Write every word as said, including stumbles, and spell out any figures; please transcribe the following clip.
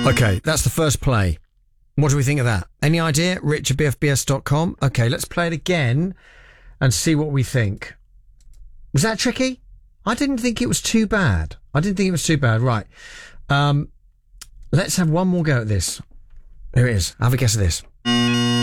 Okay, that's the first play. What do we think of that? Any idea? Rich at b f b s dot com. Okay, let's play it again and see what we think. Was that tricky? I didn't think it was too bad. I didn't think it was too bad. Right. Um, let's have one more go at this. Here it is. Have a guess of this.